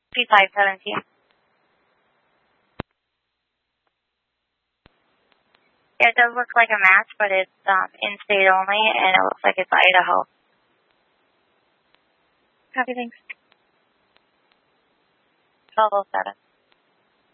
P517. Yeah, it does look like a match, but it's in-state only, and it looks like it's Idaho. Copy, thanks. 1207.